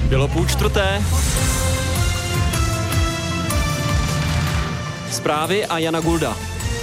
Bylo 3:30. Zprávy a Jana Gulda.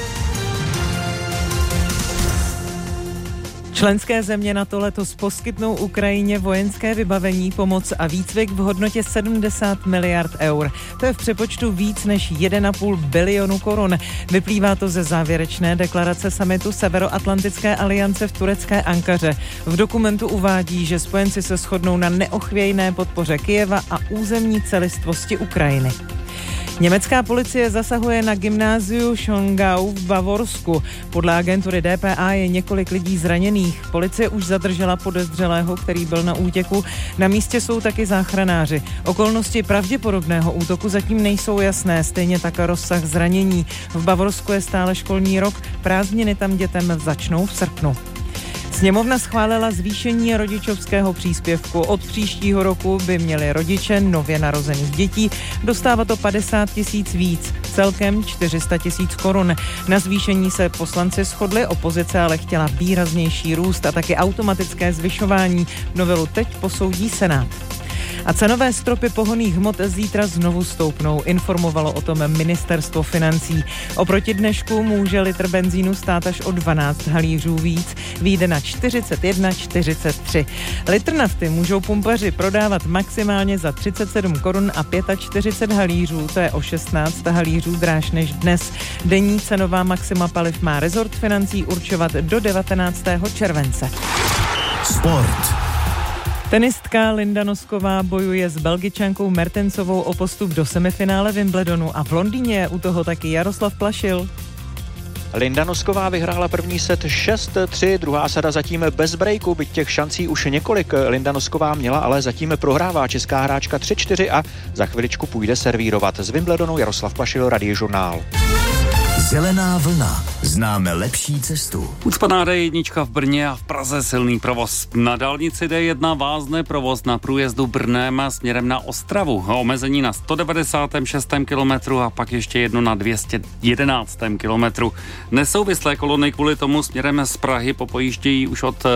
Členské země NATO letos poskytnou Ukrajině vojenské vybavení, pomoc a výcvik v hodnotě 70 miliard eur. To je v přepočtu víc než 1,5 bilionu korun. Vyplývá to ze závěrečné deklarace summitu Severoatlantické aliance v turecké Ankaře. V dokumentu uvádí, že spojenci se shodnou na neochvějné podpoře Kyjeva a územní celistvosti Ukrajiny. Německá policie zasahuje na gymnáziu Schongau v Bavorsku. Podle agentury DPA je několik lidí zraněných. Policie už zadržela podezřelého, který byl na útěku. Na místě jsou taky záchranáři. Okolnosti pravděpodobného útoku zatím nejsou jasné, stejně tak rozsah zranění. V Bavorsku je stále školní rok, prázdniny tam dětem začnou v srpnu. Sněmovna schválila zvýšení rodičovského příspěvku. Od příštího roku by měli rodiče nově narozených dětí dostávat o 50 000 víc, celkem 400 000 korun. Na zvýšení se poslanci shodli, opozice ale chtěla výraznější růst a taky automatické zvyšování. Novelu teď posoudí Senát. A cenové stropy pohonných hmot zítra znovu stoupnou, informovalo o tom ministerstvo financí. Oproti dnešku může litr benzínu stát až o 12 halířů víc, vyjde na 41,43. Litr nafty můžou pumpaři prodávat maximálně za 37 korun a 45 halířů, to je o 16 halířů dráž než dnes. Denní cenová maxima paliv má rezort financí určovat do 19. července. Sport. Tenistka Linda Nosková bojuje s Belgičankou Mertensovou o postup do semifinále Wimbledonu a v Londýně je u toho taky Jaroslav Plašil. Linda Nosková vyhrála první set 6-3, druhá sada zatím bez breaku, byť těch šancí už několik Linda Nosková měla, ale zatím prohrává česká hráčka 3-4 a za chviličku půjde servírovat. Z Wimbledonu Jaroslav Plašil, Radiožurnál. Zelená vlna. Známe lepší cestu. Ucpaná D1 v Brně a v Praze silný provoz. Na dálnici D1 vázne provoz na průjezdu Brnem směrem na Ostravu. Omezení na 196. kilometru a pak ještě jedno na 211. kilometru. Nesouvislé kolony kvůli tomu směrem z Prahy popojíždějí už od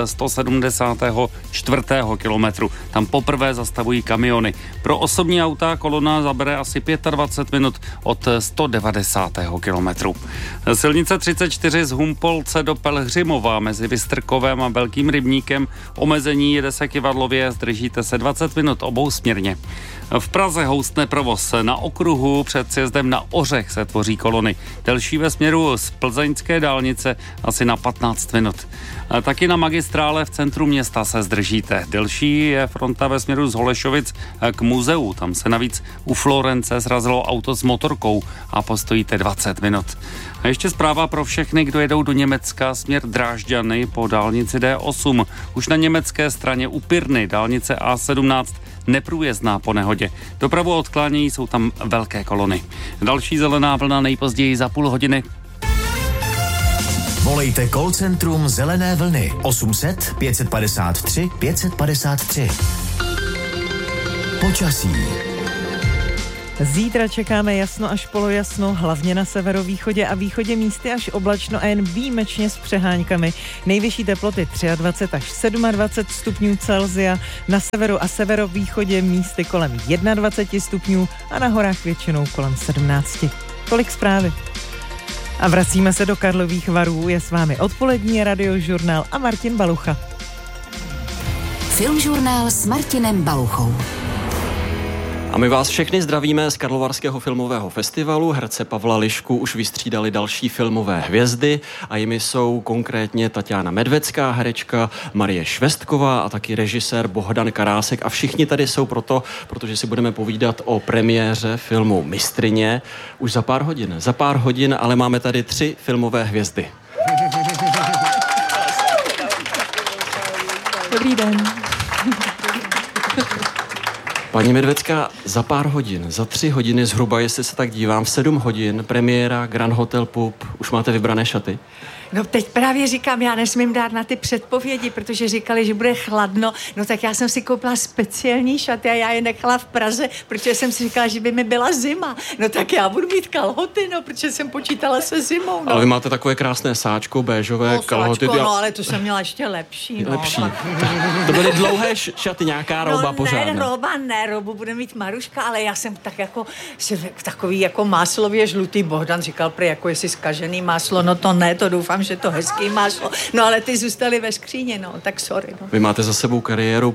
174. kilometru. Tam poprvé zastavují kamiony. Pro osobní auta kolona zabere asi 25 minut od 190. kilometru. Silnice 34 z Humpolce do Pelhřimova mezi Vystrkovem a Velkým Rybníkem. Omezení jede se Kyvadlově, zdržíte se 20 minut obousměrně. V Praze houstne provoz. Na okruhu před sjezdem na Ořech se tvoří kolony. Delší ve směru z plzeňské dálnice asi na 15 minut. Taky na magistrále v centru města se zdržíte. Delší je fronta ve směru z Holešovic k muzeu. Tam se navíc u Florence srazilo auto s motorkou a postojíte 20 minut. A ještě zpráva pro všechny, kdo jedou do Německa směr Drážďany po dálnici D8. Už na německé straně u Pirny dálnice A17 neprůjezdná po nehodě. Dopravu odklánějí, jsou tam velké kolony. Další zelená vlna nejpozději za půl hodiny. Volejte call centrum Zelené vlny 800 553 553. Počasí. Zítra čekáme jasno až polojasno, hlavně na severovýchodě a východě místy až oblačno a jen výjimečně s přeháňkami. Nejvyšší teploty 23 až 27 stupňů Celsia, na severu a severovýchodě místy kolem 21 stupňů a na horách většinou kolem 17. Tolik zprávy. A vracíme se do Karlových Varů, je s vámi odpolední Radiožurnál a Martin Balucha. Filmžurnál s Martinem Baluchou. A my vás všechny zdravíme z Karlovarského filmového festivalu. Herce Pavla Lišku už vystřídali další filmové hvězdy a jimi jsou konkrétně Tatiana Medvecká, herečka Marie Švestková a taky režisér Bohdan Karásek. A všichni tady jsou protože si budeme povídat o premiéře filmu Mistryně už za pár hodin. Za pár hodin, ale máme tady 3 filmové hvězdy. Dobrý den. Paní Medvecká, za pár hodin, za 3 hodiny zhruba, jestli se tak dívám, v 7 hodin, premiéra Grand Hotel Pub. Už máte vybrané šaty? No teď právě říkám, já nesmím dát na ty předpovědi, protože říkali, že bude chladno, no tak já jsem si koupila speciální šaty a já je nechala v Praze, protože jsem si říkala, že by mi byla zima. No tak já budu mít kalhoty, no, protože jsem počítala se zimou. No. Ale vy máte takové krásné sáčko, béžové kalhoty. No, ale to jsem měla ještě lepší. No. Lepší. To byly dlouhé šaty, nějaká rouba pořádná. Roubu bude mít Maruška, ale já jsem tak jako takový jako máslově žlutý. Bohdan říkal prý, jako jestli zkažený máslo, no to ne, to doufám, že to hezký máslo. No ale ty zůstaly ve skříně, no, tak sorry. No. Vy máte za sebou kariéru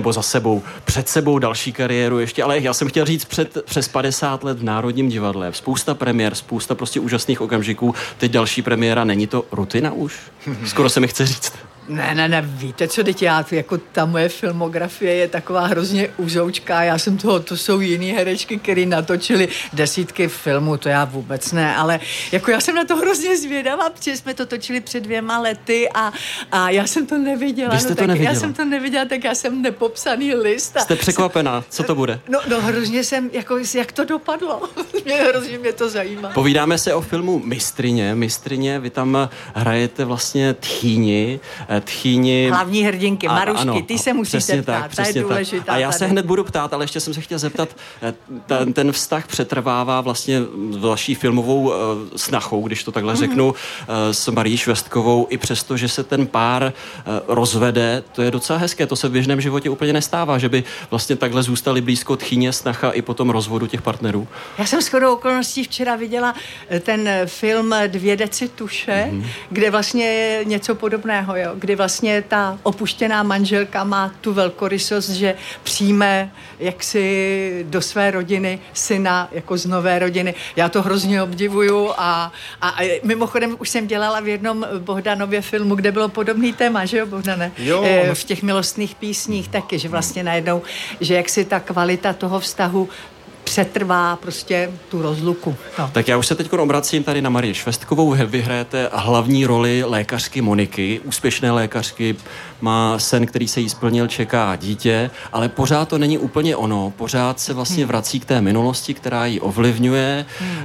před sebou další kariéru ještě, ale já jsem chtěl říct přes 50 let v Národním divadle. Spousta premiér, spousta prostě úžasných okamžiků. Teď další premiéra, není to rutina už? Skoro se mi chce říct. Ne, víte co, teď já, jako ta moje filmografie je taková hrozně uzoučká, to jsou jiný herečky, který natočili desítky filmů, to já vůbec ne, ale jako já jsem na to hrozně zvědavá, protože jsme to točili před 2 lety a já jsem to neviděla. Vy jste to neviděla? Já jsem to neviděla, tak já jsem nepopsaný list. Jste překvapená, co to bude? No hrozně jsem, jako jak to dopadlo, hrozně mě to zajímá. Povídáme se o filmu Mistryně, vy tam hrajete vlastně tchýni. Hlavní hrdinky, Marušky, ano, ty se musíte ptát, ta je důležitá. A já se hned budu ptát, ale ještě jsem se chtěl zeptat, ten vztah přetrvává vlastně vaší filmovou snachou, když to takhle řeknu, s Marií Švestkovou, i přesto, že se ten pár rozvede, to je docela hezké, to se v běžném životě úplně nestává, že by vlastně takhle zůstali blízko tchýně, snacha i potom rozvodu těch partnerů. Já jsem shodou okolností včera viděla ten film 2 deci tuše, kde vlastně je něco podobného, jo, kdy vlastně ta opuštěná manželka má tu velkorysost, že přijme jaksi do své rodiny syna jako z nové rodiny. Já to hrozně obdivuju a mimochodem už jsem dělala v jednom Bohdanově filmu, kde bylo podobný téma, že jo, Bohdane? Jo. V těch milostných písních taky, že vlastně najednou, že jaksi ta kvalita toho vztahu přetrvá prostě tu rozluku. No. Tak já už se teď obracím tady na Marii Švestkovou. Vy hrajete hlavní roli lékařky Moniky, úspěšné lékařky, má sen, který se jí splnil, čeká dítě, ale pořád to není úplně ono. Pořád se vlastně vrací k té minulosti, která ji ovlivňuje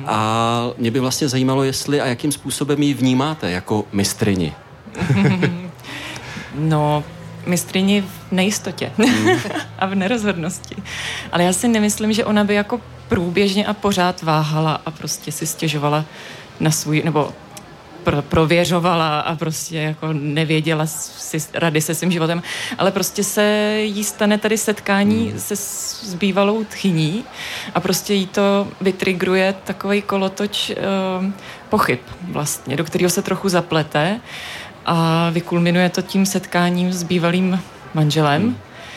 a mě by vlastně zajímalo, jestli a jakým způsobem ji vnímáte jako mistryni. No, mistryni v nejistotě a v nerozhodnosti. Ale já si nemyslím, že ona by jako průběžně a pořád váhala a prostě si stěžovala na svůj, nebo prověřovala a prostě jako nevěděla si rady se svým životem, ale prostě se jí stane tady setkání se s bývalou tchyní a prostě jí to vytrigruje takovej kolotoč pochyb vlastně, do kterého se trochu zaplete a vykulminuje to tím setkáním s bývalým manželem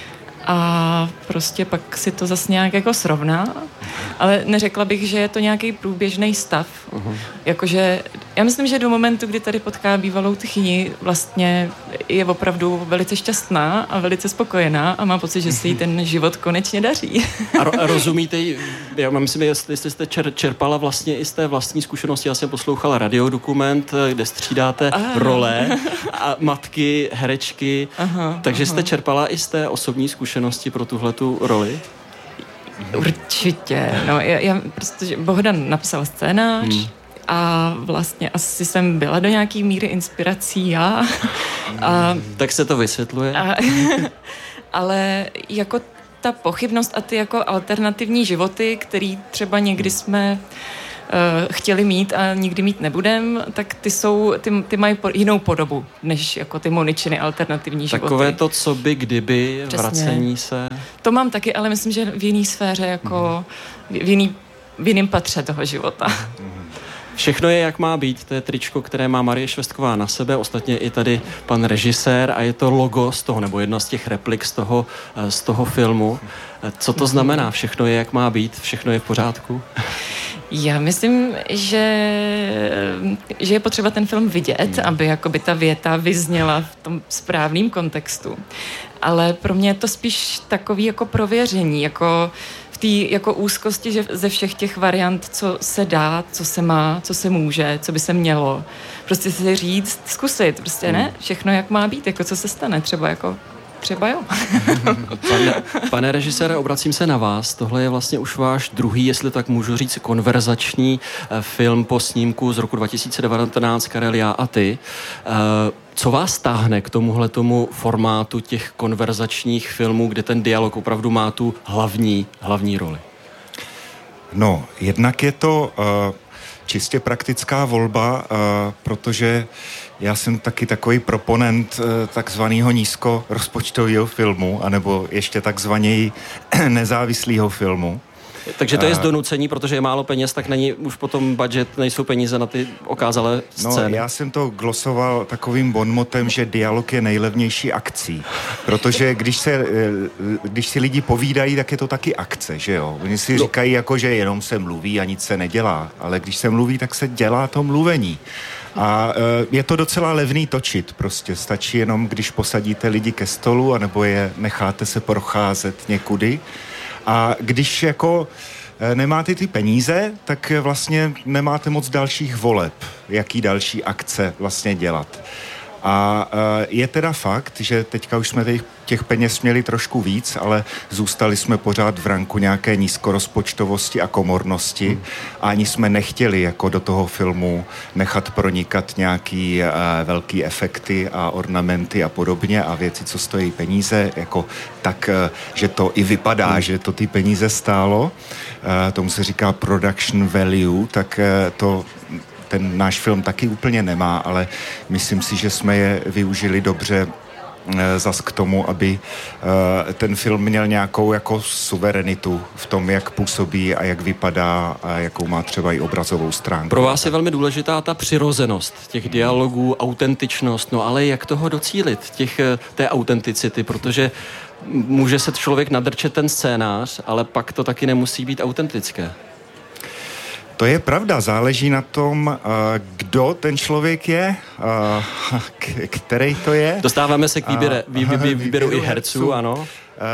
a prostě pak si to zase nějak jako srovná, ale neřekla bych, že je to nějaký průběžný stav. Jakože, já myslím, že do momentu, kdy tady potká bývalou tchyni, vlastně je opravdu velice šťastná a velice spokojená a má pocit, že se jí ten život konečně daří. A rozumíte jí, já myslím, jestli jste čerpala vlastně i z té vlastní zkušenosti, já jsem poslouchala radiodokument, kde střídáte role a matky, herečky, takže jste čerpala i z té osobní zkušenosti pro tuhletu roli? Určitě. No, já prostě, Bohdan napsal scénář a vlastně asi jsem byla do nějaký míry inspirací já. Tak se to vysvětluje. Ale jako ta pochybnost a ty jako alternativní životy, který třeba někdy jsme chtěli mít a nikdy mít nebudem, tak ty mají jinou podobu, než jako ty Moničiny alternativní životy. Takové to, co by, kdyby, přesně. Vracení se. To mám taky, ale myslím, že v jiný sféře, jako v jiném patře toho života. Všechno je, jak má být. To je tričko, které má Marie Švestková na sebe, ostatně i tady pan režisér a je to logo z toho, nebo jedna z těch replik z toho filmu. Co to znamená? Všechno je, jak má být? Všechno je v pořádku? Já myslím, že je potřeba ten film vidět, aby jakoby ta věta vyzněla v tom správném kontextu. Ale pro mě je to spíš takový jako prověření, jako v té jako úzkosti, že ze všech těch variant, co se dá, co se má, co se může, co by se mělo. Prostě si říct, zkusit, prostě ne, všechno jak má být, jako co se stane, třeba jako třeba jo. Pane režisére, obracím se na vás. Tohle je vlastně už váš druhý, jestli tak můžu říct, konverzační film po snímku z roku 2019 Karel, já a ty. Co vás táhne k tomuhletomu formátu těch konverzačních filmů, kde ten dialog opravdu má tu hlavní roli? No, jednak je to čistě praktická volba, protože já jsem taky takový proponent takzvaného nízkorozpočtového filmu, anebo ještě takzvaněji nezávislého filmu. Takže to je z donucení, protože je málo peněz, tak není už potom budget, nejsou peníze na ty okázalé scény. No, já jsem to glosoval takovým bonmotem, že dialog je nejlevnější akcí. Protože když si lidi povídají, tak je to taky akce, že jo? Oni si říkají jako, že jenom se mluví a nic se nedělá. Ale když se mluví, tak se dělá to mluvení. A je to docela levný točit, prostě stačí jenom, když posadíte lidi ke stolu, anebo je necháte se procházet někudy. A když jako nemáte ty peníze, tak vlastně nemáte moc dalších voleb, jaký další akce vlastně dělat. A je teda fakt, že teďka už jsme těch peněz měli trošku víc, ale zůstali jsme pořád v ranku nějaké nízkorozpočtovosti a komornosti a ani jsme nechtěli jako do toho filmu nechat pronikat nějaký velký efekty a ornamenty a podobně a věci, co stojí peníze, jako tak, že to i vypadá, že to ty peníze stálo. Tomu se říká production value, tak to ten náš film taky úplně nemá, ale myslím si, že jsme je využili dobře zas k tomu, aby ten film měl nějakou jako suverenitu v tom, jak působí a jak vypadá a jakou má třeba i obrazovou stránku. Pro vás je velmi důležitá ta přirozenost těch dialogů, autentičnost, no ale jak toho docílit, té autenticity, protože může se člověk nadrčet ten scénář, ale pak to taky nemusí být autentické. To je pravda, záleží na tom, kdo ten člověk je, který to je. Dostáváme se k výběru i herců, ano.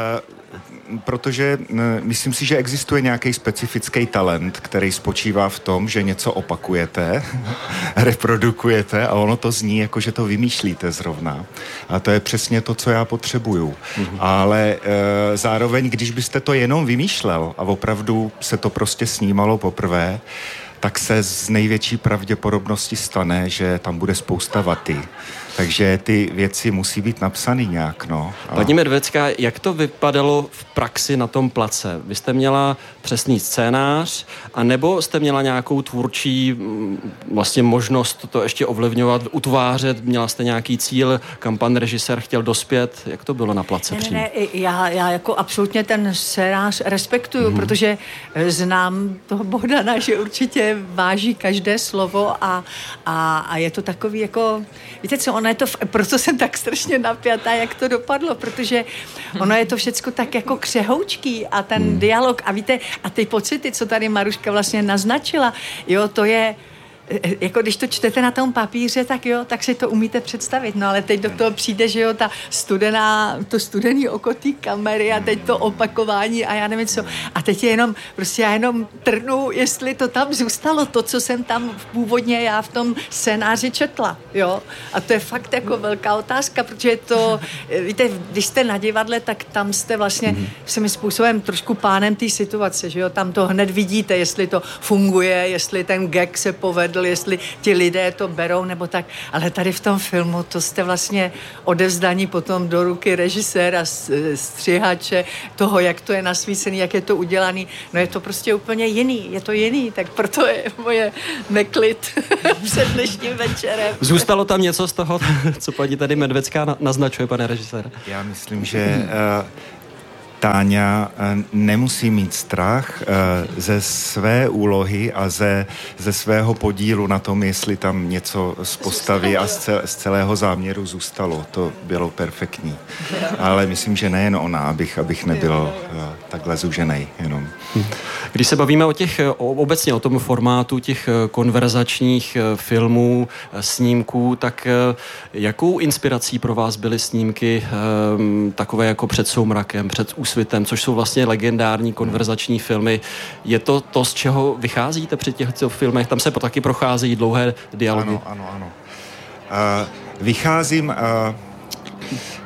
Protože myslím si, že existuje nějaký specifický talent, který spočívá v tom, že něco opakujete, reprodukujete a ono to zní jako, že to vymýšlíte zrovna. A to je přesně to, co já potřebuju. Ale zároveň, když byste to jenom vymýšlel a opravdu se to prostě snímalo poprvé, tak se z největší pravděpodobnosti stane, že tam bude spousta vaty. Takže ty věci musí být napsaný nějak, no. Paní Medvecká, jak to vypadalo v praxi na tom place? Vy jste měla přesný scénář, anebo jste měla nějakou tvůrčí vlastně možnost to ještě ovlivňovat, utvářet? Měla jste nějaký cíl, kam pan režisér chtěl dospět? Jak to bylo na place přímo? Ne, já jako absolutně ten scénář respektuju, protože znám toho Bohdana, že určitě váží každé slovo a je to takový jako, víte co, ono je to, proto jsem tak strašně napjatá, jak to dopadlo, protože ono je to všecko tak jako křehoučký a ten dialog a víte, a ty pocity, co tady Maruška vlastně naznačila, jo, to je jako když to čtete na tom papíře, tak jo, tak si to umíte představit, no ale teď do toho přijde, že jo, to studený oko té kamery a teď to opakování a já nevím co. A teď je jenom, prostě já jenom trnu, jestli to tam zůstalo, to, co jsem tam původně já v tom scénáři četla, jo. A to je fakt jako velká otázka, protože to, víte, když jste na divadle, tak tam jste vlastně svým způsobem trošku pánem té situace, že jo, tam to hned vidíte, jestli to funguje, jestli ten gag se povedl, jestli ti lidé to berou nebo tak, ale tady v tom filmu to jste vlastně odevzdaní potom do ruky režiséra, střihače, toho, jak to je nasvícený, jak je to udělaný, no je to prostě úplně jiný, je to jiný, tak proto je moje neklid před dnešním večerem. Zůstalo tam něco z toho, co paní tady Medvecká naznačuje, pane režisére? Já myslím, že Táňa nemusí mít strach ze své úlohy a ze svého podílu na tom, jestli tam něco z postavy a z celého záměru zůstalo. To bylo perfektní. Ale myslím, že nejen ona, abych nebyl takhle zúženej jenom. Když se bavíme obecně o tom formátu těch konverzačních filmů, snímků, tak jakou inspirací pro vás byly snímky takové jako Před soumrakem, Před úsvitem, což jsou vlastně legendární konverzační filmy. Je to, z čeho vycházíte při těchto filmech? Tam se taky procházejí dlouhé dialogy. Ano. Vycházím...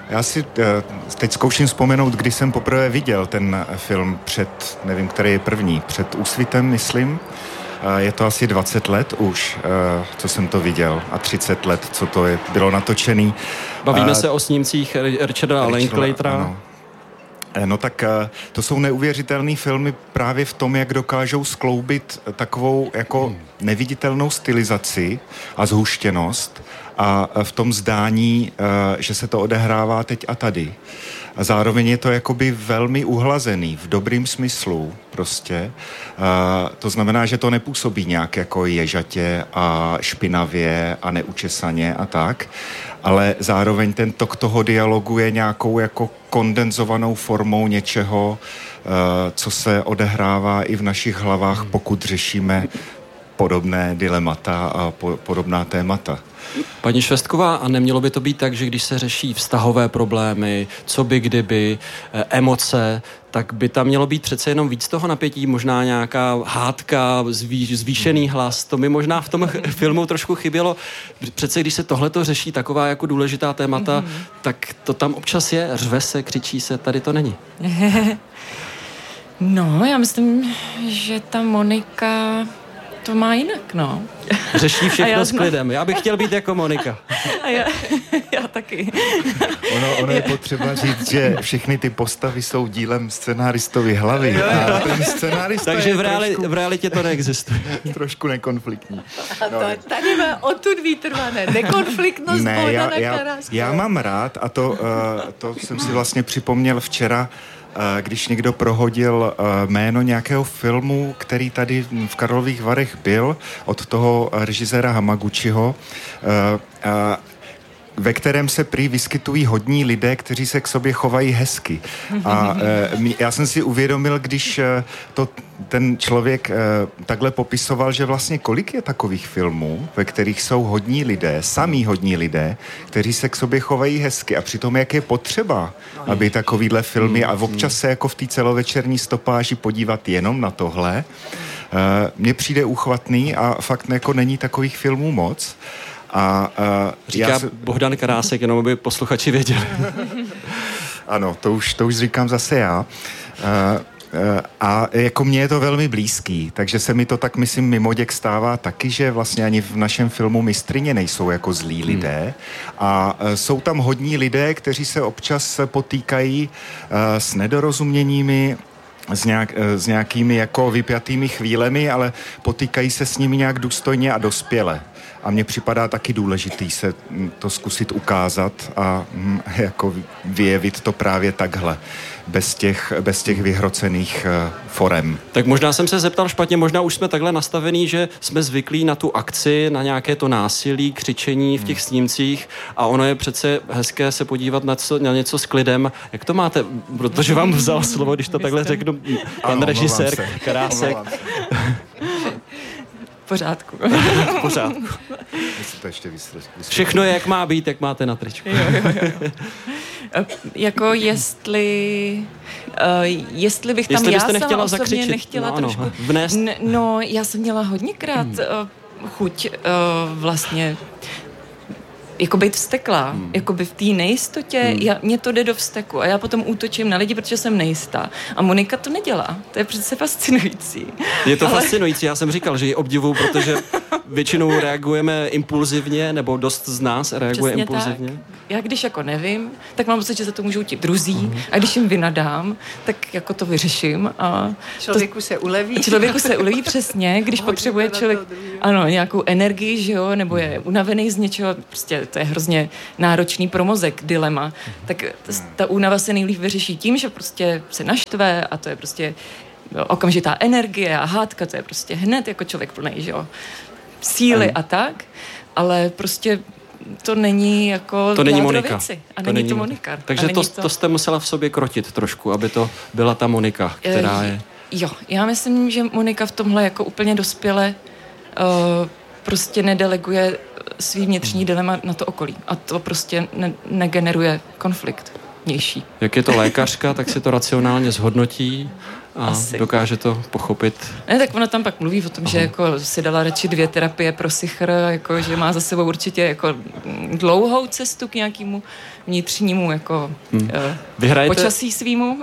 Já si teď zkouším vzpomenout, kdy jsem poprvé viděl ten film před, nevím, který je první, před Úsvitem, myslím. Je to asi 20 let už, co jsem to viděl, a 30 let, co to bylo natočený. Bavíme se o snímcích Richarda Linklatera. Ano. No tak to jsou neuvěřitelné filmy právě v tom, jak dokážou skloubit takovou jako neviditelnou stylizaci a zhuštěnost a v tom zdání, že se to odehrává teď a tady. A zároveň je to jakoby velmi uhlazený, v dobrým smyslu prostě. To znamená, že to nepůsobí nějak jako ježatě a špinavě a neučesaně a tak, ale zároveň ten tok toho dialogu je nějakou jako kondenzovanou formou něčeho, co se odehrává i v našich hlavách, pokud řešíme podobné dilemata a podobná témata. Paní Švestková, a nemělo by to být tak, že když se řeší vztahové problémy, co by kdyby, emoce, tak by tam mělo být přece jenom víc toho napětí, možná nějaká hádka, zvýšený hlas, to mi možná v tom filmu trošku chybělo. Přece když se tohleto řeší, taková jako důležitá témata, tak to tam občas je, řve se, křičí se, tady to není. No, já myslím, že ta Monika to má jinak, no. Řeší všechno s klidem. Já bych chtěl být jako Monika. A já taky. Ono je potřeba říct, že všechny ty postavy jsou dílem scenáristovy hlavy. A ten scenárista takže v realitě to neexistuje. Trošku nekonfliktní. No, tady má odtud výtrvané. Nekonfliktnost Bohdana Karáského. Já mám rád, a to jsem si vlastně připomněl včera, když někdo prohodil jméno nějakého filmu, který tady v Karlových Varech byl, od toho režiséra Hamaguchiho, ve kterém se prý vyskytují hodní lidé, kteří se k sobě chovají hezky. A já jsem si uvědomil, když to ten člověk takhle popisoval, že vlastně kolik je takových filmů, ve kterých jsou hodní lidé, samí hodní lidé, kteří se k sobě chovají hezky, a přitom jak je potřeba, aby takovýhle filmy a občas se jako v té celovečerní stopáži podívat jenom na tohle, mně přijde úchvatný a fakt jako není takových filmů moc. Říká Bohdan Karásek, jenom aby posluchači věděli. Ano, to už říkám zase já. A jako mně je to velmi blízký, takže se mi to tak, myslím, mimoděk stává taky, že vlastně ani v našem filmu Mistryně nejsou jako zlí lidé a jsou tam hodní lidé, kteří se občas potýkají s nedorozuměními, s nějakými jako vypjatými chvílemi, ale potýkají se s nimi nějak důstojně a dospěle. A mně připadá taky důležitý se to zkusit ukázat a jako vyjevit to právě takhle, bez těch vyhrocených forem. Tak možná jsem se zeptal špatně, možná už jsme takhle nastavení, že jsme zvyklí na tu akci, na nějaké to násilí, křičení v těch snímcích, a ono je přece hezké se podívat na něco s klidem. Jak to máte? Protože vám vzal slovo, když to takhle řeknu, pan režisér Karásek. V pořádku. V pořádku. Všechno je, jak má být, jak máte na tričku. Jo. Jako jestli bych tam já sama osobně nechtěla trošku... Vnést. No, já jsem měla hodněkrát chuť vlastně jako být vzteklá, jako by v té nejistotě, mně to jde do vzteku a já potom útočím na lidi, protože jsem nejistá. A Monika to nedělá. To je přece fascinující. Je to fascinující, já jsem říkal, že ji obdivuju, protože většinou reagujeme impulzivně, nebo dost z nás reaguje přesně impulzivně. Tak. Já když jako nevím, tak mám pocit, že za to můžou ti druzí, a když jim vynadám, tak jako to vyřeším. A člověku se uleví. Člověku se uleví přesně, když potřebuje člověk nějakou energii, že jo, nebo je unavený z něčeho, prostě to je hrozně náročný pro mozek dilema. Tak ta únava se nejlíp vyřeší tím, že prostě se naštve a to je prostě okamžitá energie a hádka, to je prostě hned jako člověk plnej, že jo, síly a tak, ale prostě to není jako to není Monika. Věci. A to není to Monika. Takže to jste musela v sobě krotit trošku, aby to byla ta Monika, která je... Jo, já myslím, že Monika v tomhle jako úplně dospěle prostě nedeleguje svý vnitřní dilema na to okolí. A to prostě negeneruje konflikt vnější. Jak je to lékařka, tak si to racionálně zhodnotí a asi. Dokáže to pochopit. Ne, tak ona tam pak mluví o tom, že jako si dala radši 2 terapie pro sichr, jako, že má za sebou určitě jako dlouhou cestu k nějakému vnitřnímu jako počasí svýmu.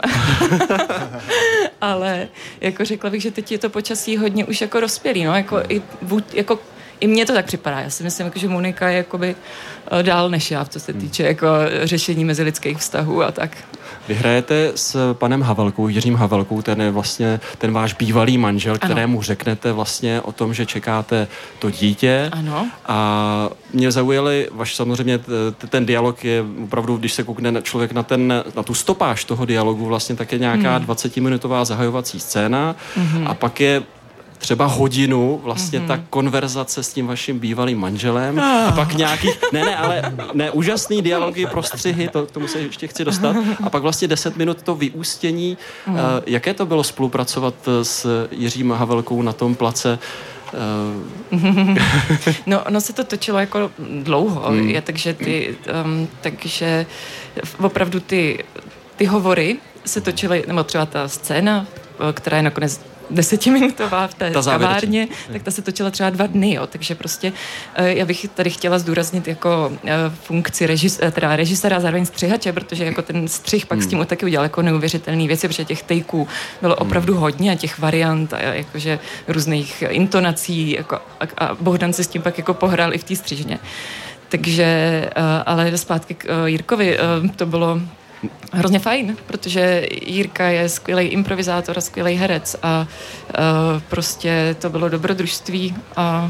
Ale jako řekla bych, že teď je to počasí hodně už jako rozpělý, no, i mně to tak připadá. Já si myslím, že Monika je jakoby dál než já, co se týče jako řešení mezilidských vztahů a tak. Vy hrajete s panem Havelkou, Jiřím Havelkou, ten je vlastně ten váš bývalý manžel, kterému řeknete vlastně o tom, že čekáte to dítě. Ano. A mě zaujaly, samozřejmě ten dialog je opravdu, když se koukne člověk na tu stopáž toho dialogu, vlastně tak je nějaká 20-minutová zahajovací scéna a pak je třeba hodinu vlastně ta konverzace s tím vaším bývalým manželem a pak nějaký, úžasný dialogy, prostřihy, k tomu se ještě chci dostat a pak vlastně 10 minut to vyústění. Jaké to bylo spolupracovat s Jiřím Havelkou na tom place? No, ono se to točilo jako dlouho, takže opravdu ty hovory se točily, nebo třeba ta scéna, která je nakonec 10minutová v té kavárně, tak ta se točila třeba 2 dny, jo. Takže prostě já bych tady chtěla zdůraznit jako funkci režiséra a zároveň střihače, protože jako ten střih pak s tím taky udělal jako neuvěřitelný věci, protože těch takeů bylo opravdu hodně a těch variant a jakože různých intonací jako, a Bohdan se s tím pak jako pohrál i v té střižně. Takže, ale zpátky k Jirkovi, to bylo hrozně fajn, protože Jirka je skvělý improvizátor a skvělý herec a prostě to bylo dobrodružství a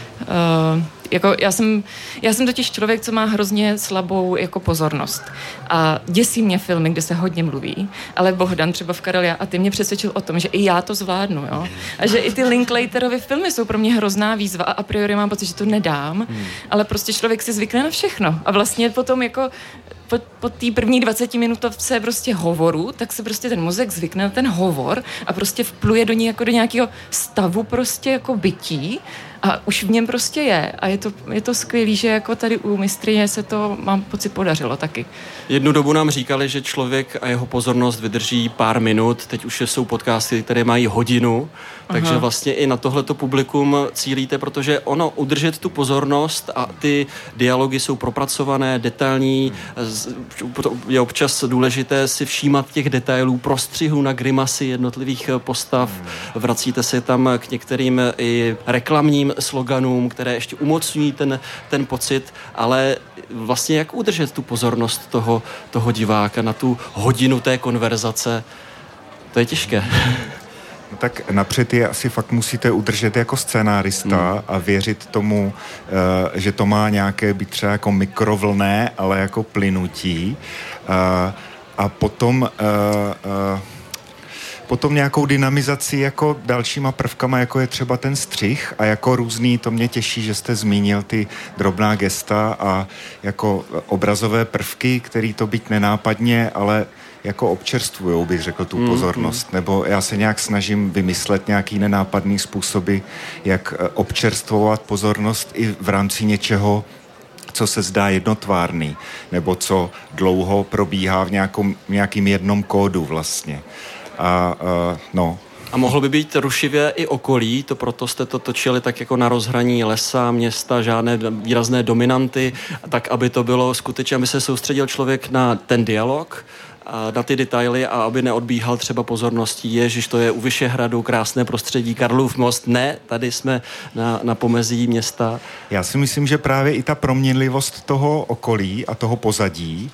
jako já jsem totiž člověk, co má hrozně slabou jako pozornost a děsí mě filmy, kde se hodně mluví, ale Bohdan třeba v Karel a ty mě přesvědčil o tom, že i já to zvládnu, jo? A že i ty Linklaterovy filmy jsou pro mě hrozná výzva a priori mám pocit, že to nedám, ale prostě člověk si zvykne na všechno a vlastně potom jako po té první 20 minutovce prostě hovoru, tak se prostě ten mozek zvykne na ten hovor a prostě vpluje do něj jako do nějakého stavu prostě jako bytí a už v něm prostě je. A je to skvělý, že jako tady u mistryně se to, mám pocit, podařilo taky. Jednu dobu nám říkali, že člověk a jeho pozornost vydrží pár minut, teď už jsou podcasty, které mají hodinu, takže vlastně i na tohleto publikum cílíte, protože ono udržet tu pozornost a ty dialogy jsou propracované, detailní, je občas důležité si všímat těch detailů, prostřihů na grimasy jednotlivých postav, vracíte se tam k některým i reklamním sloganům, které ještě umocňují ten pocit, ale vlastně jak udržet tu pozornost toho diváka na tu hodinu té konverzace, to je těžké. No tak napřed je asi fakt musíte udržet jako scénárista a věřit tomu, že to má nějaké být třeba jako mikrovlné, ale jako plynutí. A potom nějakou dynamizaci jako dalšíma prvkama, jako je třeba ten střih a jako různý, to mě těší, že jste zmínil ty drobná gesta a jako obrazové prvky, který to být nenápadně, ale jako občerstvujou, bych řekl, tu pozornost. Nebo já se nějak snažím vymyslet nějaký nenápadný způsoby, jak občerstvovat pozornost i v rámci něčeho, co se zdá jednotvárný, nebo co dlouho probíhá v nějakým jednom kódu vlastně. A mohlo by být rušivě i okolí, to proto jste to točili tak jako na rozhraní lesa, města, žádné výrazné dominanty, tak aby to bylo skutečně, aby se soustředil člověk na ten dialog, na ty detaily a aby neodbíhal třeba pozorností. Ježiš, to je u Vyšehradu, krásné prostředí, Karlův most. Ne, tady jsme na pomezí města. Já si myslím, že právě i ta proměnlivost toho okolí a toho pozadí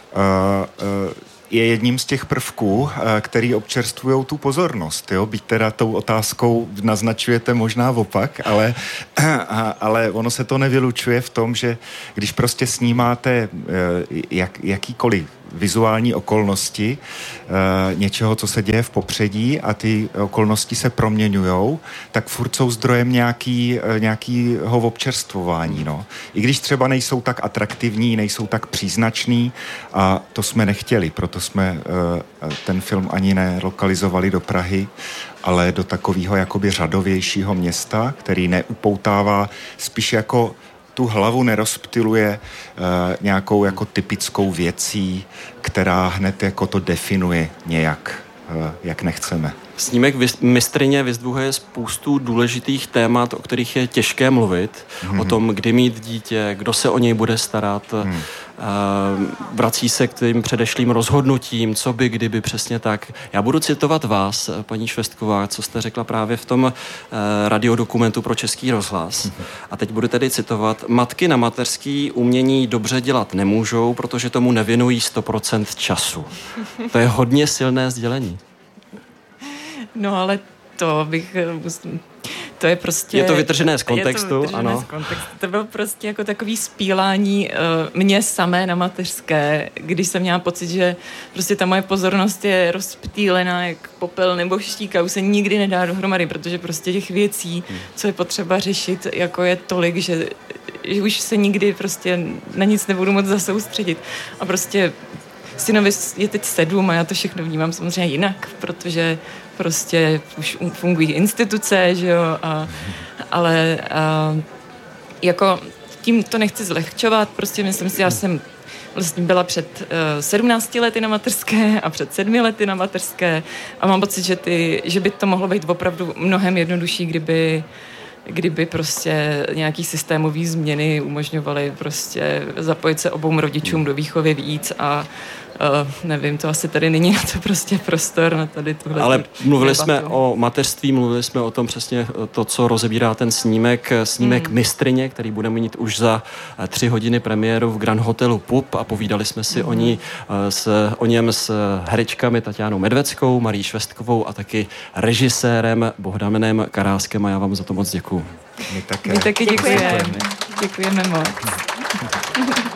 je jedním z těch prvků, který občerstvují tu pozornost. Jo? Byť teda tou otázkou naznačujete možná opak, ale ono se to nevylučuje v tom, že když prostě snímáte jakýkoliv vizuální okolnosti něčeho, co se děje v popředí a ty okolnosti se proměňujou, tak furt jsou zdrojem nějakýho občerstvování. No. I když třeba nejsou tak atraktivní, nejsou tak příznační a to jsme nechtěli, proto jsme ten film ani nelokalizovali do Prahy, ale do takového jakoby řadovějšího města, který neupoutává, spíš jako tu hlavu nerozptyluje nějakou jako typickou věcí, která hned jako to definuje nějak. jak nechceme. Snímek Mistryně vyzdvihuje spoustu důležitých témat, o kterých je těžké mluvit. O tom, kdy mít dítě, kdo se o něj bude starat. Vrací se k tím předešlým rozhodnutím, co by, kdyby, přesně tak. Já budu citovat vás, paní Švestková, co jste řekla právě v tom radiodokumentu pro Český rozhlas. A teď budu tedy citovat. Matky na mateřský umění dobře dělat nemůžou, protože tomu nevěnují 100% času. To je hodně silné sdělení. No ale to je prostě... Je to vytržené z kontextu, ano. To byl prostě jako takový spílání mě samé na mateřské, když jsem měla pocit, že prostě ta moje pozornost je rozptýlená jak popel nebo štíka, už se nikdy nedá dohromady, protože prostě těch věcí, co je potřeba řešit, jako je tolik, že už se nikdy prostě na nic nebudu moc zasoustředit. A prostě synovi je teď 7 a já to všechno vnímám samozřejmě jinak, protože prostě už fungují instituce, že jo, ale jako tím to nechci zlehčovat, prostě myslím si, já jsem vlastně byla před 17 lety na mateřské a před 7 lety na mateřské a mám pocit, že by to mohlo být opravdu mnohem jednodušší, kdyby prostě nějaký systémový změny umožňovaly prostě zapojit se obou rodičům do výchovy víc a nevím, to asi tady není na to prostě prostor, na tady tuhle. Ale mluvili jsme o mateřství, mluvili jsme o tom přesně to, co rozebírá ten snímek Mistryně, který bude mít už za 3 hodiny premiéru v Grand Hotelu Pup a povídali jsme si o něm s herečkami Taťánou Medveckou, Marí Švestkovou a taky režisérem Bohdanem Karáskem a já vám za to moc děkuju. My taky děkujeme. Děkujeme moc.